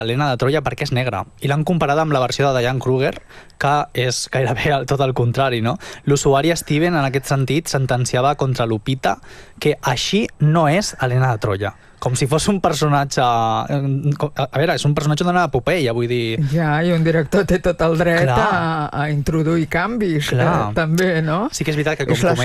Helena de Troia perquè és negra, i l'han comparada amb la versió de Diane Kruger, que és gairebé tot el contrari, no? L'usuari Steven, en aquest sentit, sentenciava contra Lupita que així no és Helena de Troia. Com si fos un personatge... A veure, és un personatge d'una epopeia, vull dir... Ja, i un director té tot el dret a introduir canvis, també, no? Sí que és veritat que,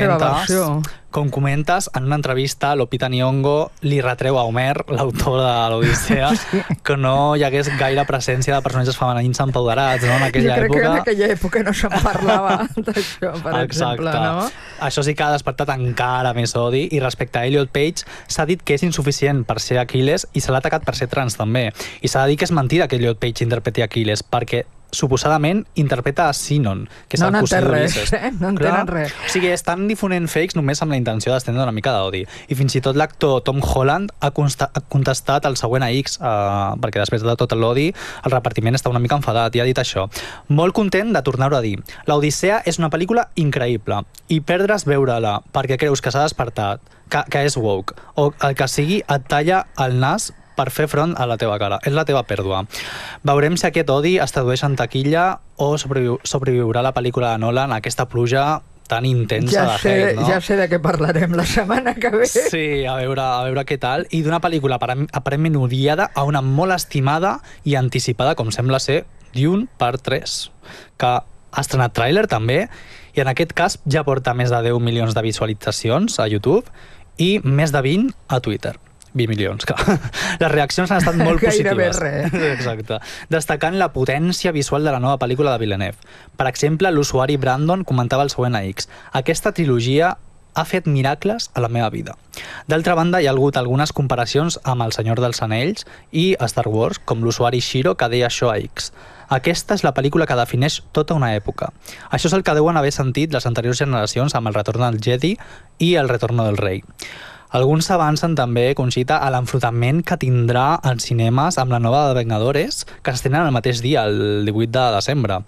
com comentes, en una entrevista, Lupita Nyong'o li retreu a Homer, l'autor de l'Odissea, que no hi hagués gaire presència de personatges femenins empoderats, no?, en aquella època. Jo crec que en aquella època no se'n parlava d'això, per exemple, no? Això sí que ha despertat encara més odi, i respecte a Elliot Page s'ha dit que és insuficient per ser Aquiles i se l'ha atacat per ser trans també. I s'ha de dir que és mentida que Elliot Page interpreti Aquiles, perquè suposadament interpreta a Sinon, que és el cosí d'Ulisses. No entenen res. O sigui, estan difonent fakes només amb la intenció d'estendre una mica d'odi. I fins i tot l'actor Tom Holland ha contestat el següent a X, perquè després de tot l'odi el repartiment està una mica enfadat, i ha dit això: molt content de tornar-ho a dir. L'Odissea és una pel·lícula increïble, i perdre's veure-la perquè creus que s'ha despertat, que és woke, o el que sigui et talla el nas per fer front a la teva cara. És la teva pèrdua. Veurem si aquest odi es tradueix en taquilla o sobreviurà la pel·lícula de Nolan, aquesta pluja tan intensa de hate, no? Ja sé de què parlarem la setmana que ve. Sí, a veure què tal. I d'una pel·lícula aparentment odiada a una molt estimada i anticipada, com sembla ser, Dune Part 3, que ha estrenat tràiler també, i en aquest cas ja porta més de 10 milions de visualitzacions a YouTube i més de 20 a Twitter. 20 milions, que les reaccions han estat molt positives. Gairebé res. Exacte. Destacant la potència visual de la nova pel·lícula de Villeneuve. Per exemple, l'usuari Brandon comentava el següent a X: aquesta trilogia ha fet miracles a la meva vida. D'altra banda, hi ha hagut algunes comparacions amb El Senyor dels Anells i Star Wars, com l'usuari Shiro, que deia això a X: aquesta és la pel·lícula que defineix tota una època. Això és el que deuen haver sentit les anteriors generacions amb El retorn del Jedi i El retorn del rei. Alguns s'avancen també, Conxita, a l'enfrontament que tindrà als cinemes amb la nova de Vengadores, que s'estrenen el mateix dia, el 18 de desembre.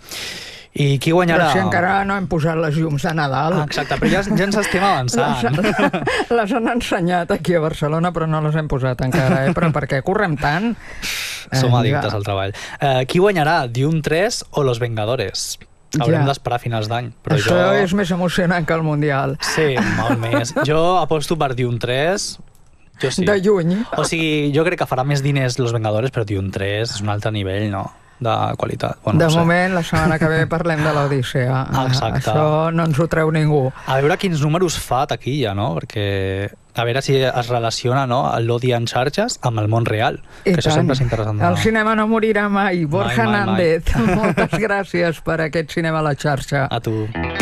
I qui guanyarà? Però si encara no hem posat les llums de Nadal. Exacte, però ja ens estem avançant. Les han ensenyat aquí a Barcelona, però no les hem posat encara, però perquè correm tant... Som addictes al treball. Qui guanyarà, Dune 3 o Los Vengadores? Haurem d'esperar a finals d'any. Això és més emocionant que el Mundial. Sí, molt més. Jo aposto per Dune 3. Jo sí. De lluny. O sigui, jo crec que farà més diners Los Vengadores, però Dune 3 és un altre nivell, no?, de qualitat. Bueno, de moment, la setmana que ve parlem de l'Odissea. Exacte. Això no ens ho treu ningú. A veure quins números fa taquilla, no? Perquè a veure si es relaciona, no, l'odi en xarxes amb el món real. Que això sempre és interessant. El cinema no morirà mai. Borja Nández, moltes gràcies per aquest cinema a la xarxa. A tu.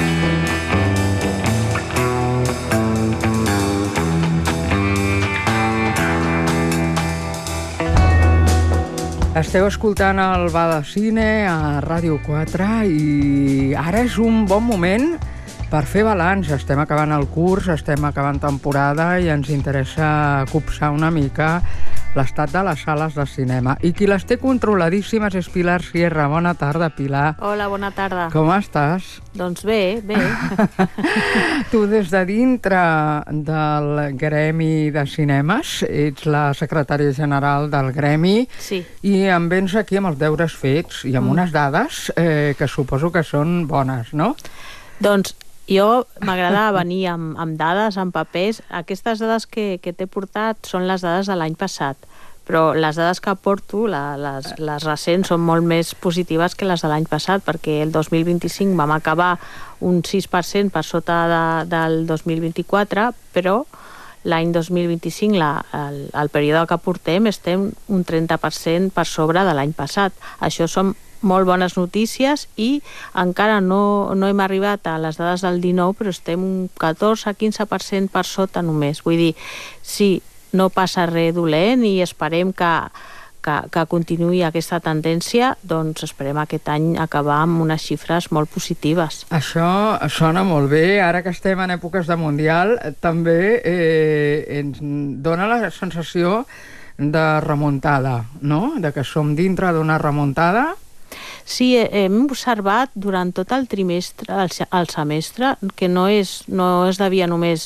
Esteu escoltant el Va de Cine a Ràdio 4 i ara és un bon moment per fer balanç. Estem acabant el curs, estem acabant temporada i ens interessa copsar una mica l'estat de les sales de cinema. I qui les té controladíssimes és Pilar Sierra. Bona tarda, Pilar. Hola, bona tarda. Com estàs? Doncs bé, bé. Tu des de dintre del Gremi de Cinemes, ets la secretària general del Gremi, sí, i em vens aquí amb els deures fets i amb unes dades que suposo que són bones, no? Doncs jo m'agrada venir amb dades, amb papers. Aquestes dades que t'he portat són les dades de l'any passat, però les dades que porto, les recents, són molt més positives que les de l'any passat, perquè el 2025 vam acabar un 6% per sota del 2024, però l'any 2025, el període que portem, estem un 30% per sobre de l'any passat. Això són molt bones notícies i encara no hem arribat a les dades del 19, però estem un 14-15% per sota només. Vull dir, sí, no passa res dolent i esperem que continuï aquesta tendència, doncs esperem aquest any acabar amb unes xifres molt positives. Això sona molt bé. Ara que estem en èpoques de Mundial, també ens dona la sensació de remuntada, no? De que som dintre d'una remuntada. Sí, hem observat durant tot el trimestre, el semestre, que no es devia només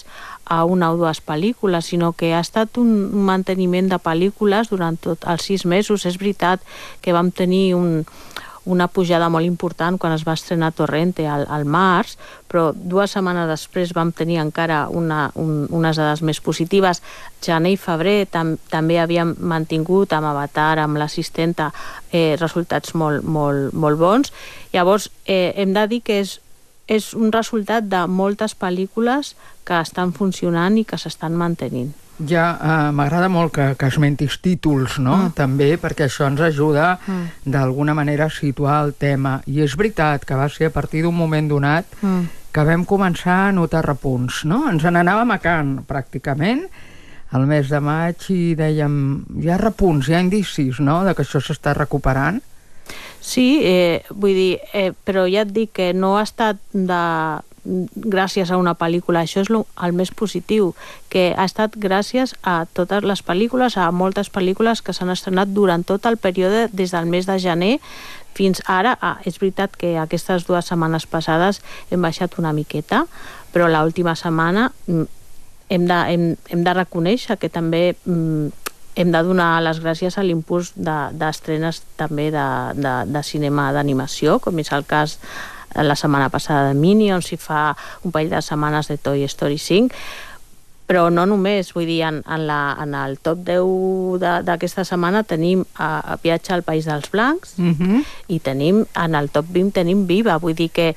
a una o dues pel·lícules, sinó que ha estat un manteniment de pel·lícules durant tots els 6 mesos. És veritat que vam tenir una pujada molt important quan es va estrenar Torrente al març, però 2 setmanes després vam tenir encara unes dades més positives. Gener i febrer també havíem mantingut amb Avatar, amb l'Assistenta, resultats molt, molt, molt bons. Llavors, hem de dir que és un resultat de moltes pel·lícules que estan funcionant i que s'estan mantenint. Ja m'agrada molt que esmentis títols, no? També, perquè això ens ajuda d'alguna manera a situar el tema. I és veritat que va ser a partir d'un moment donat que vam començar a notar repunts, no? Ens n'anàvem a Cannes, pràcticament, al mes de maig, i dèiem, hi ha repunts, hi ha indicis, no?, de que això s'està recuperant. Sí, vull dir, però ja et dic que no ha estat gràcies a una pel·lícula, això és el més positiu, que ha estat gràcies a totes les pel·lícules, a moltes pel·lícules que s'han estrenat durant tot el període des del mes de gener fins ara. És veritat que aquestes 2 setmanes passades hem baixat una miqueta, però l'última setmana hem de reconèixer que també hem de donar les gràcies a l'impuls d'estrenes també de cinema d'animació, com és el cas la setmana passada de Minions, i fa un parell de setmanes de Toy Story 5, però no només, vull dir, en el top 10 d'aquesta setmana tenim Viatge al País dels Blancs, i en el top 20 tenim Viva, vull dir que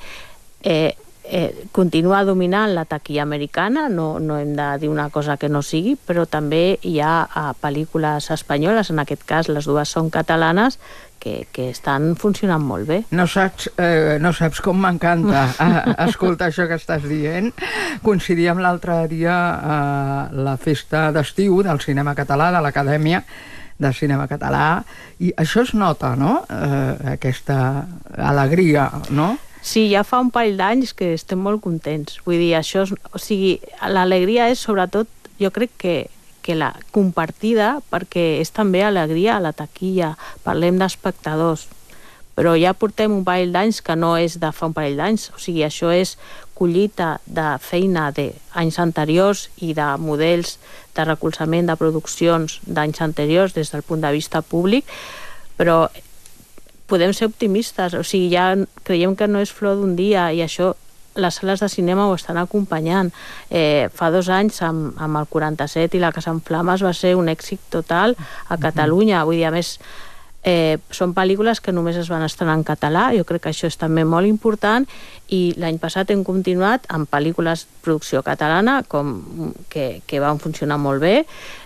continua dominant la taquilla americana, no hem de dir una cosa que no sigui, però també hi ha pel·lícules espanyoles, en aquest cas les 2 són catalanes, que estan funcionant molt bé. No saps com m'encanta escoltar això que estàs dient. Coincidíem l'altre dia a la festa d'estiu del cinema català, de l'Acadèmia de Cinema Català, i això es nota, no?, aquesta alegria, no? Sí, ja fa un parell d'anys que estem molt contents. Vull dir, l'alegria és sobretot, jo crec que la compartida, perquè és també alegria a la taquilla, parlem d'espectadors, però ja portem un parell d'anys que no és de fa un parell d'anys, o sigui, això és collita de feina d'anys anteriors i de models de recolzament de produccions d'anys anteriors des del punt de vista públic, però podem ser optimistes, o sigui, ja creiem que no és flor d'un dia, i això les sales de cinema ho estan acompanyant. Fa 2 anys amb el 47 i La Casa en Flames va ser un èxit total a Catalunya. Vull dir, a més, són pel·lícules que només es van estrenar en català, jo crec que això és també molt important, i l'any passat hem continuat amb pel·lícules de producció catalana que van funcionar molt bé,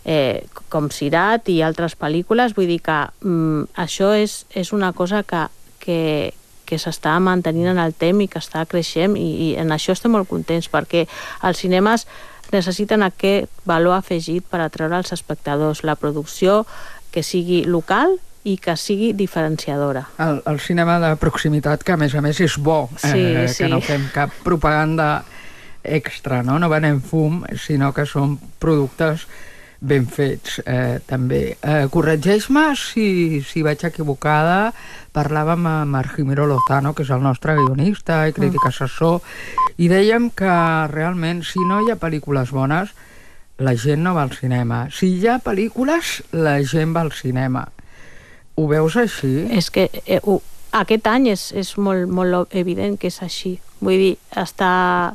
com Sirat i altres pel·lícules. Vull dir que això és una cosa que s'està mantenint en el temps i que està creixent, i en això estem molt contents, perquè els cinemes necessiten aquest valor afegit per atreure els espectadors, la producció que sigui local i que sigui diferenciadora. El cinema de proximitat, que a més és bo, que no fem cap propaganda extra, no venem fum, sinó que són productes ben fets, també. Corregeix-me si vaig equivocada. Parlàvem amb Argimiro Lozano, que és el nostre guionista i crític assessor, i dèiem que realment, si no hi ha pel·lícules bones, la gent no va al cinema. Si hi ha pel·lícules, la gent va al cinema. Ho veus així? És que aquest any és molt evident que és així. Vull dir, està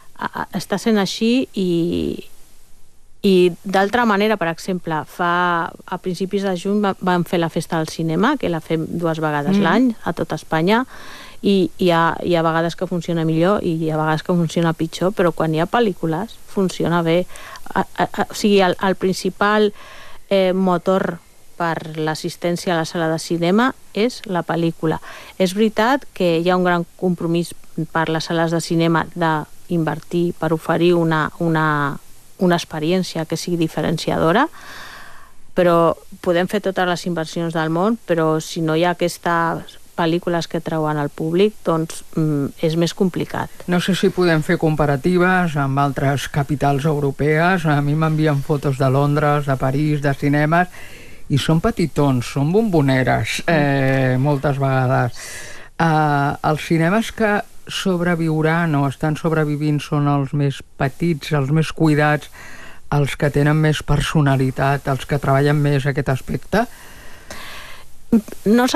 sent així, i d'altra manera, per exemple, a principis de juny vam fer la festa del cinema, que la fem 2 vegades l'any a tot Espanya, i hi ha vegades que funciona millor i hi ha vegades que funciona pitjor, però quan hi ha pel·lícules funciona bé. O sigui, el principal motor per l'assistència a la sala de cinema és la pel·lícula. És veritat que hi ha un gran compromís per les sales de cinema d'invertir per oferir una experiència que sigui diferenciadora, però podem fer totes les inversions del món, però si no hi ha aquestes pel·lícules que treuen al públic, doncs és més complicat. No sé si podem fer comparatives amb altres capitals europees. A mi m'envien fotos de Londres, de París, de cinemes, i són petitons, són bomboneres, moltes vegades. Els cinemes que sobreviuran o estan sobrevivint són els més petits, els més cuidats, els que tenen més personalitat, els que treballen més aquest aspecte? No